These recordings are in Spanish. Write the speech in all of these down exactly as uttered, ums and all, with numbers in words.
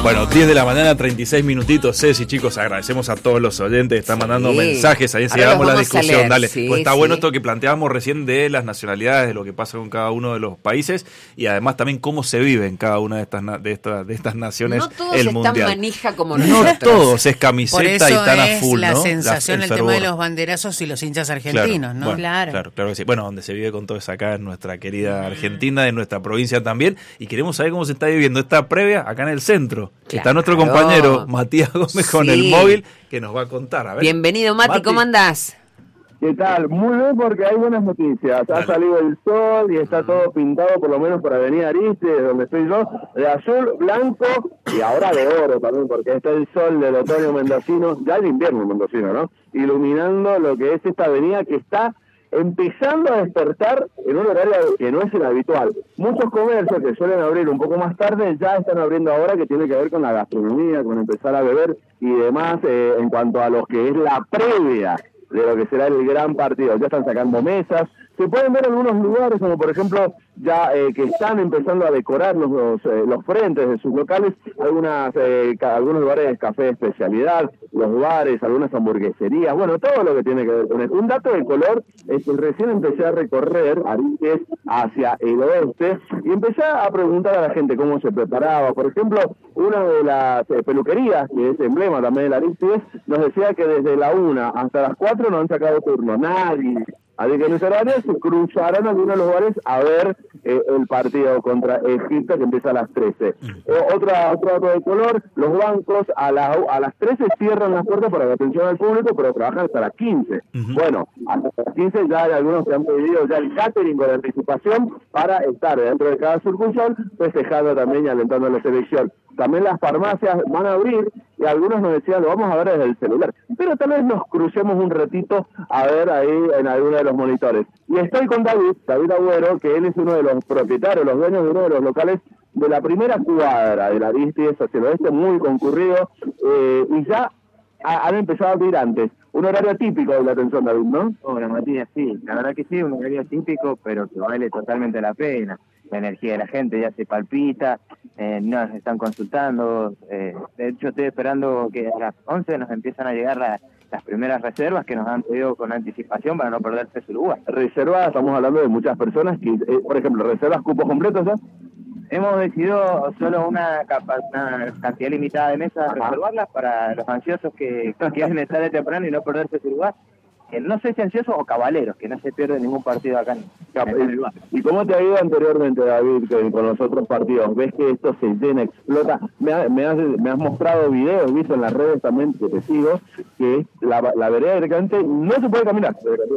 Bueno, diez de la mañana, treinta y seis minutitos. Ceci, chicos, agradecemos a todos los oyentes que están mandando sí. mensajes. Ahí sigamos la discusión. Dale. Sí, pues está sí. bueno esto que planteábamos recién de las nacionalidades, de lo que pasa con cada uno de los países y además también cómo se vive en cada una de estas de estas, de estas naciones no todos el están mundial. Manija como nosotros. No todos es camiseta y están a full, la ¿no? sensación, la, el, el tema de los banderazos y los hinchas argentinos, claro, ¿no? Bueno, claro. claro, claro que sí. Bueno, donde se vive con todo eso acá en nuestra querida Argentina, en nuestra provincia también. Y queremos saber cómo se está viviendo esta previa acá en el centro. Claro. Está nuestro compañero Matías Gómez sí. con el móvil que nos va a contar. A ver. Bienvenido, Mati, Mati, ¿cómo andás? ¿Qué tal? Muy bien, porque hay buenas noticias. Dale. Ha salido el sol y está todo pintado, por lo menos por Avenida Aristides, donde estoy yo, de azul, blanco y ahora de oro también, porque está el sol del otoño mendocino, ya el invierno mendocino, ¿no? Iluminando lo que es esta avenida que está empezando a despertar en un horario que no es el habitual. Muchos comercios que suelen abrir un poco más tarde ya están abriendo ahora, que tiene que ver con la gastronomía, con empezar a beber y demás, eh, en cuanto a lo que es la previa de lo que será el gran partido. Ya están sacando mesas. Se pueden ver algunos lugares, como por ejemplo, ya eh, que están empezando a decorar los los, eh, los frentes de sus locales, algunas eh, ca- algunos lugares de café de especialidad, los bares, algunas hamburgueserías, bueno, todo lo que tiene que ver con eso. Un dato de color es que recién empecé a recorrer Aristides hacia el oeste y empecé a preguntar a la gente cómo se preparaba. Por ejemplo, una de las eh, peluquerías, que es emblema también del Aristides, nos decía que desde la una hasta las cuatro no han sacado turno, nadie. Así que en ese horario se cruzaron algunos lugares a ver eh, el partido contra Egipto, que empieza a las trece. Eh, otra, otro dato de color, los bancos a, la, a las trece cierran las puertas para la atención al público, pero trabajan hasta las quince. Uh-huh. Bueno, hasta las quince ya hay algunos que han pedido ya el catering con anticipación para estar dentro de cada sucursal, festejando también y alentando a la selección. También las farmacias van a abrir y algunos nos decían, lo vamos a ver desde el celular. Pero tal vez nos crucemos un ratito a ver ahí en alguno de los monitores. Y estoy con David, David Agüero, que él es uno de los propietarios, los dueños de uno de los locales de la primera cuadra de la Aristides hacia el oeste, muy concurrido, eh, y ya ha, han empezado a abrir antes. Un horario típico de la atención, David, ¿no? Hola, Matías, sí, la verdad que sí, un horario típico, pero que vale totalmente la pena. La energía de la gente ya se palpita, eh, nos están consultando, eh, de hecho estoy esperando que a las once nos empiezan a llegar la, las primeras reservas que nos han pedido con anticipación para no perderse su lugar. Reservas, estamos hablando de muchas personas que, eh, por ejemplo, reservas cupos completos ya. Hemos decidido solo una, capa, una cantidad limitada de mesas reservarlas para los ansiosos que quieren estar de temprano y no perderse su lugar. Que no sé si ansiosos o cabaleros, que no se pierde ningún partido acá en, en el lugar. ¿Y cómo te ha ido anteriormente, David, con los otros partidos? ¿Ves que esto se llena, explota? Me, ha, me, has, me has mostrado videos, visto en las redes también, que te sigo, que la, la vereda directamente no se puede caminar.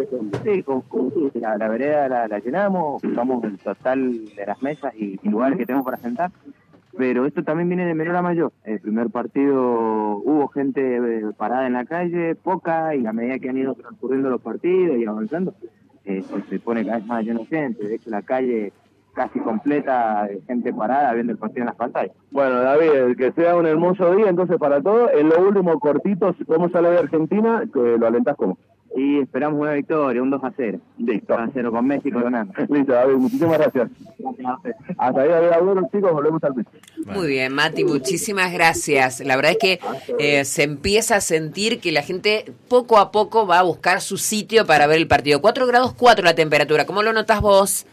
Sí, con, con, la, la vereda la, la llenamos, usamos el total de las mesas y, y lugares que tenemos para sentar. Pero esto también viene de menor a mayor. El primer partido hubo gente parada en la calle, poca, y a medida que han ido transcurriendo los partidos y avanzando, eh, se pone cada vez más lleno de gente. De hecho, la calle casi completa de gente parada viendo el partido en las pantallas. Bueno, David, que sea un hermoso día entonces para todos. En lo último, cortito, ¿cómo sale de Argentina? Que lo alentás como. Y esperamos una victoria, un dos a cero. Listo. dos a cero con México ganando. Listo, David, muchísimas gracias. Hasta ahí, David Agüero, chicos, volvemos al piso. Muy bien, Mati, muchísimas gracias. La verdad es que eh, se empieza a sentir que la gente poco a poco va a buscar su sitio para ver el partido. cuatro grados cuatro la temperatura, ¿cómo lo notas vos?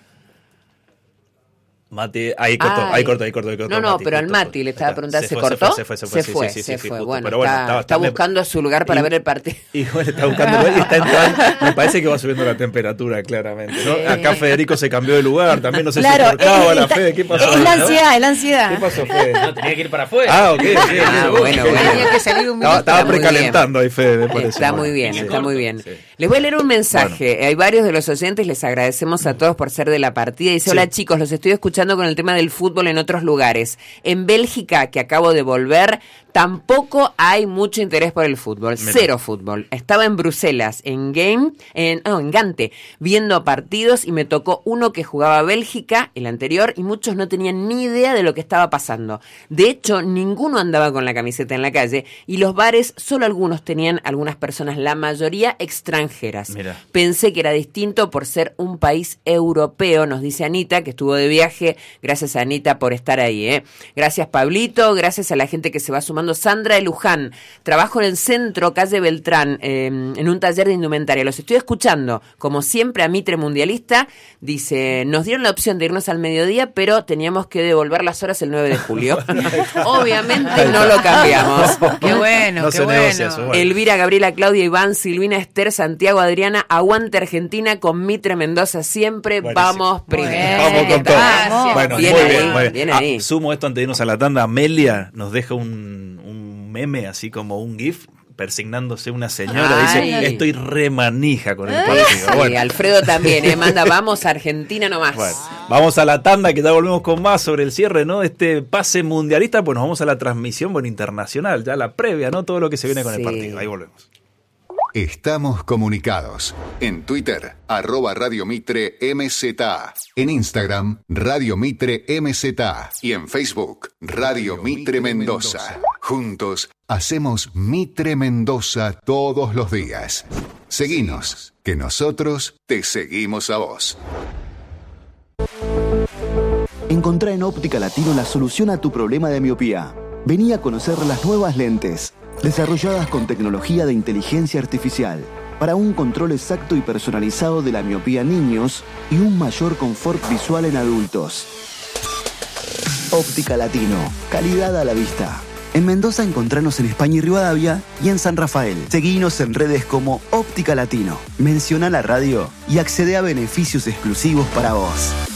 Mati, ahí cortó, Ay. ahí cortó, ahí cortó, ahí cortó. No, no, Mati, pero al cortó, Mati le estaba preguntando, ¿se, se cortó? Se fue, se fue, se fue, se sí, sí, sí, se fue. justo. Bueno, pero bueno, está, estaba, está estaba, buscando su lugar para y, ver el partido. Y bueno, está buscando y está entrando. Me parece que va subiendo la temperatura, claramente, ¿no? Sí. Acá Federico se cambió de lugar, también no sé claro, si cortaba eh, la está, Fede, ¿qué pasó? Es la ansiedad, es la ansiedad. ¿Qué pasó, Fede? No, tenía que ir para afuera. Ah, ok, ok. Ah, bueno, bueno. Tenía que salir un minuto. Estaba, estaba precalentando ahí, Fede, por eso. Está muy bien, está corto, muy bien. Sí. Les voy a leer un mensaje. Bueno. Hay varios de los oyentes, les agradecemos a todos por ser de la partida. Dice, Sí. hola chicos, los estoy escuchando con el tema del fútbol en otros lugares. En Bélgica, que acabo de volver, Tampoco hay mucho interés por el fútbol, Mira. cero fútbol. Estaba en Bruselas, en Game, en, oh, en Gante, viendo partidos y me tocó uno que jugaba Bélgica, el anterior, y muchos no tenían ni idea de lo que estaba pasando. De hecho, ninguno andaba con la camiseta en la calle y los bares, solo algunos tenían algunas personas, la mayoría extranjeras. Mira. Pensé que era distinto por ser un país europeo, nos dice Anita, que estuvo de viaje. Gracias a Anita por estar ahí, ¿eh? Gracias, Pablito, gracias a la gente que se va sumando. Sandra de Luján, trabajo en el centro, calle Beltrán, eh, en un taller de indumentaria. Los estoy escuchando, como siempre, a Mitre Mundialista. Dice, nos dieron la opción de irnos al mediodía, pero teníamos que devolver las horas el nueve de julio. Obviamente no lo cambiamos. Qué bueno, no qué bueno. Negocia, bueno. Elvira, Gabriela, Claudia, Iván, Silvina, Esther, Santiago, Adriana, aguante Argentina con Mitre Mendoza siempre. Buenísimo. Vamos primero. Vamos con todo. Bueno, bien muy ahí, bien, muy bien. bien ahí. Ah, sumo esto antes de irnos a la tanda. Amelia nos deja un, un meme, así como un GIF, persignándose una señora. Ay. Dice, estoy re manija con el partido. Sí, bueno. Alfredo también, eh, manda, vamos a Argentina nomás. Bueno, vamos a la tanda, que ya volvemos con más sobre el cierre, ¿no? Este pase mundialista, pues nos vamos a la transmisión, bueno, internacional, ya la previa, ¿no? Todo lo que se viene con sí. el partido. Ahí volvemos. Estamos comunicados. En Twitter, arroba Radio Mitre M Z A. En Instagram, Radio Mitre M Z A. Y en Facebook, Radio Mitre Mendoza. Juntos, hacemos Mitre Mendoza todos los días. Seguinos, que nosotros te seguimos a vos. Encontrá en Óptica Latino la solución a tu problema de miopía. Vení a conocer las nuevas lentes, desarrolladas con tecnología de inteligencia artificial, para un control exacto y personalizado de la miopía en niños y un mayor confort visual en adultos. Óptica Latino, calidad a la vista. En Mendoza encontranos en España y Rivadavia y en San Rafael. Seguinos en redes como Óptica Latino. Menciona la radio y accede a beneficios exclusivos para vos.